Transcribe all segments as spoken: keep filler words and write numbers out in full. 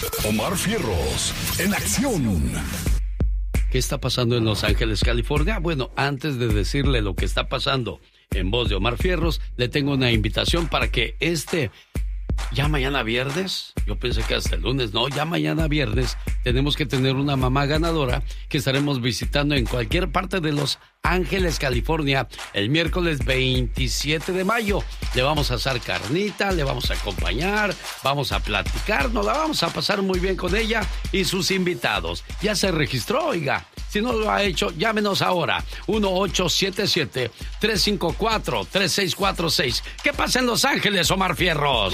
Omar Fierros, en acción. ¿Qué está pasando en Los Ángeles, California? Bueno, antes de decirle lo que está pasando en voz de Omar Fierros, le tengo una invitación para que este... Ya mañana viernes, yo pensé que hasta el lunes, no, ya mañana viernes tenemos que tener una mamá ganadora que estaremos visitando en cualquier parte de Los Ángeles, California, el miércoles veintisiete de mayo. Le vamos a hacer carnita, le vamos a acompañar, vamos a platicar, nos la vamos a pasar muy bien con ella y sus invitados. Ya se registró, oiga. Si no lo ha hecho, llámenos ahora. uno ocho siete siete, tres cinco cuatro, tres seis cuatro seis. ¿Qué pasa en Los Ángeles, Omar Fierros?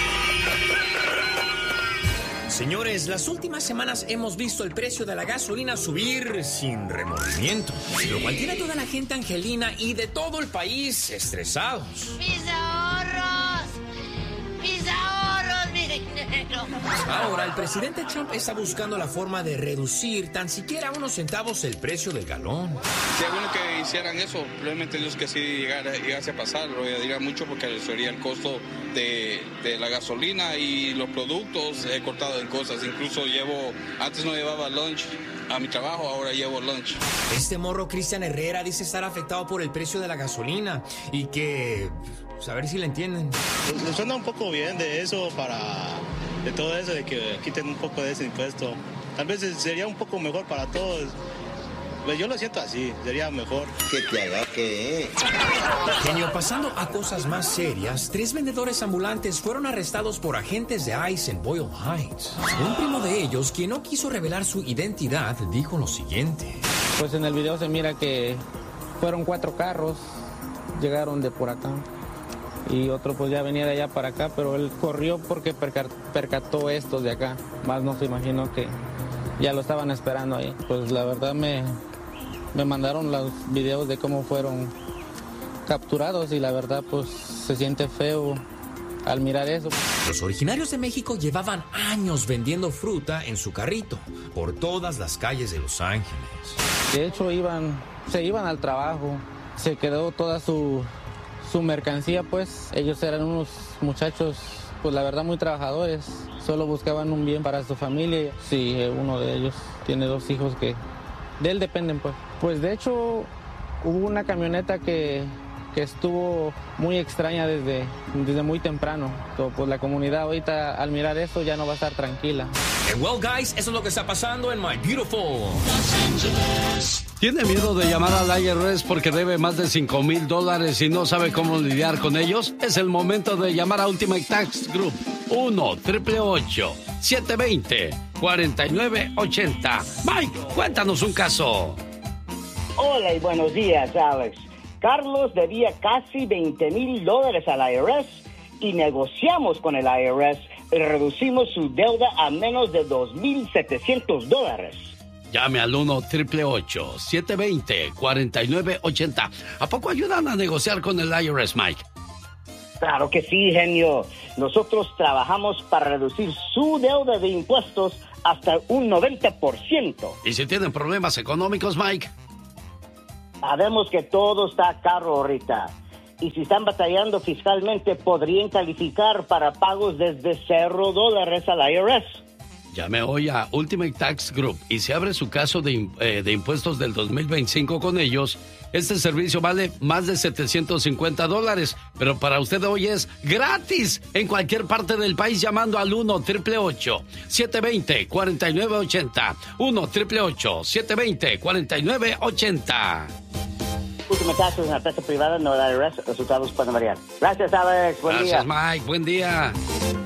Señores, las últimas semanas hemos visto el precio de la gasolina subir sin remordimiento, lo cual tiene a toda la gente angelina y de todo el país estresados. ¡Mis ahorros! ¡Mis ahorros, mi dinero! Ahora, el presidente Trump está buscando la forma de reducir tan siquiera unos centavos el precio del galón. Sería bueno que hicieran eso, probablemente Dios que sí llegara, llegase a pasar, lo diría mucho porque sería el costo de, de la gasolina y los productos. He cortado en cosas, incluso llevo, antes no llevaba lunch a mi trabajo, ahora llevo lunch. Este morro Cristian Herrera dice estar afectado por el precio de la gasolina y que... pues a ver si le entienden. Me suena un poco bien de eso para... de todo eso, de que quiten un poco de ese impuesto. Tal vez sería un poco mejor para todos. Pues yo lo siento así, sería mejor. Que te haga que... Genio, pasando a cosas más serias, tres vendedores ambulantes fueron arrestados por agentes de ICE en Boyle Heights. Un primo de ellos, quien no quiso revelar su identidad, dijo lo siguiente. Pues en el video se mira que fueron cuatro carros, llegaron de por acá. Y otro pues ya venía de allá para acá, pero él corrió porque perca- percató estos de acá. Más no se imaginó que ya lo estaban esperando ahí. Pues la verdad me, me mandaron los videos de cómo fueron capturados y la verdad pues se siente feo al mirar eso. Los originarios de México llevaban años vendiendo fruta en su carrito por todas las calles de Los Ángeles. De hecho iban, se iban al trabajo, se quedó toda su... su mercancía, pues ellos eran unos muchachos, pues la verdad muy trabajadores, solo buscaban un bien para su familia. Sí, uno de ellos tiene dos hijos que de él dependen, pues. Pues de hecho hubo una camioneta que, que estuvo muy extraña desde, desde muy temprano. So, pues la comunidad ahorita al mirar eso ya no va a estar tranquila. And well, guys, eso es lo que está pasando en My Beautiful Los Angeles. ¿Tiene miedo de llamar al I R S porque debe más de cinco mil dólares y no sabe cómo lidiar con ellos? Es el momento de llamar a Ultimate Tax Group. uno, ocho ocho ocho, siete dos cero, cuatro nueve ocho cero. Mike, cuéntanos un caso. Hola y buenos días, Alex. Carlos debía casi veinte mil dólares al I R S y negociamos con el I R S y reducimos su deuda a menos de dos mil setecientos dólares. Llame al uno, ocho ocho ocho, siete dos cero, cuatro nueve ocho cero. ¿A poco ayudan a negociar con el I R S, Mike? Claro que sí, genio. Nosotros trabajamos para reducir su deuda de impuestos hasta un noventa por ciento. ¿Y si tienen problemas económicos, Mike? Sabemos que todo está caro ahorita. Y si están batallando fiscalmente, podrían calificar para pagos desde cero dólares al I R S. Llame hoy a Ultimate Tax Group y se abre su caso de, eh, de impuestos del dos mil veinticinco con ellos. Este servicio vale más de setecientos cincuenta dólares, pero para usted hoy es gratis en cualquier parte del país llamando al uno, ocho ocho ocho, siete dos cero, cuatro nueve ocho cero. uno, ocho ocho ocho, siete dos cero, cuatro nueve ocho cero. Ultimate Tax es una empresa privada, no el I R S. Resultados pueden variar. Gracias, Alex. Buen Gracias, día. Mike. Buen día.